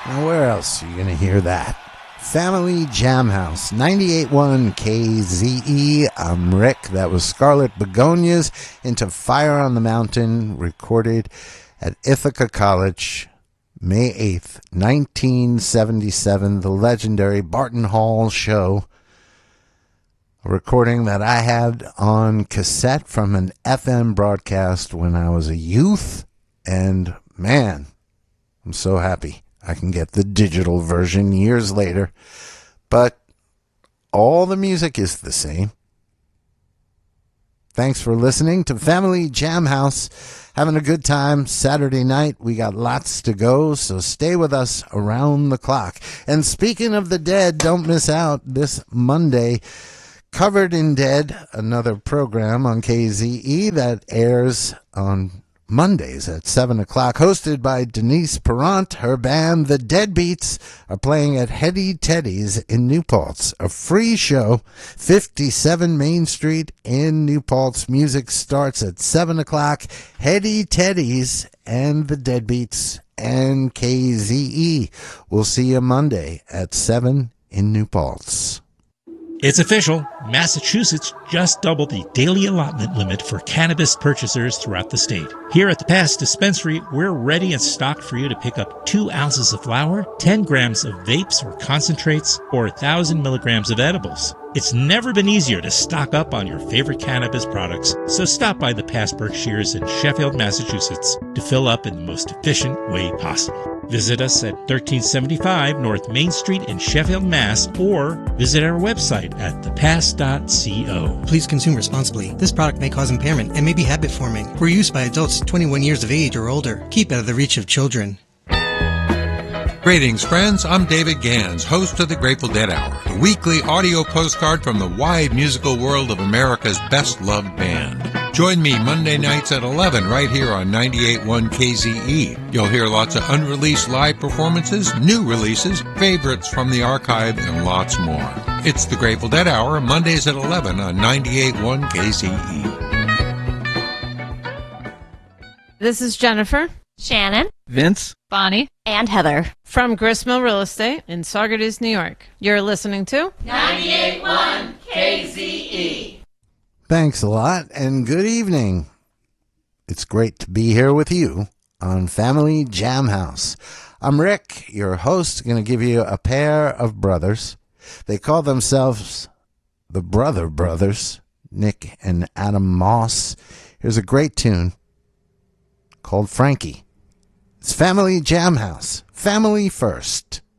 Now, where else are you going to hear that? Family Jam House, 98.1 KZE. I'm Rick. That was Scarlet Begonias into Fire on the Mountain, recorded at Ithaca College, May 8th, 1977, the legendary Barton Hall show. A recording that I had on cassette from an FM broadcast when I was a youth, and man, I'm so happy I can get the digital version years later. But all the music is the same. Thanks for listening to Family Jam House. Having a good time Saturday night. We got lots to go, so stay with us around the clock. And speaking of the dead, don't miss out this Monday, Covered in Dead, another program on KZE that airs on Mondays at 7 o'clock, hosted by Denise Perrant. Her band, The Deadbeats, are playing at Hetty Teddy's in New Paltz. A free show, 57 Main Street in New Paltz. Music starts at 7 o'clock. Hetty Teddy's and The Deadbeats and KZE. We'll see you Monday at 7 in New Paltz. It's official. Massachusetts just doubled the daily allotment limit for cannabis purchasers throughout the state. Here at the Pass Dispensary, we're ready and stocked for you to pick up 2 ounces of flour, 10 grams of vapes or concentrates, or 1,000 milligrams of edibles. It's never been easier to stock up on your favorite cannabis products, so stop by the Pass Berkshires in Sheffield, Massachusetts to fill up in the most efficient way possible. Visit us at 1375 North Main Street in Sheffield, Mass, or visit our website at thepass.co. Please consume responsibly. This product may cause impairment and may be habit-forming. For use by adults 21 years of age or older. Keep out of the reach of children. Greetings, friends. I'm David Gans, host of the Grateful Dead Hour, a weekly audio postcard from the wide musical world of America's best-loved band. Join me Monday nights at 11 right here on 98.1 KZE. You'll hear lots of unreleased live performances, new releases, favorites from the archive, and lots more. It's the Grateful Dead Hour, Mondays at 11 on 98.1 KZE. This is Jennifer, Shannon, Vince, Bonnie, and Heather from Gristmill Real Estate in Saugerties, New York. You're listening to 98.1 KZE. Thanks a lot, and good evening. It's great to be here with you on Family Jam House. I'm Rick, your host, going to give you a pair of brothers. They call themselves the Brother Brothers, Nick and Adam Moss. Here's a great tune called Frankie. It's Family Jam House. Family first.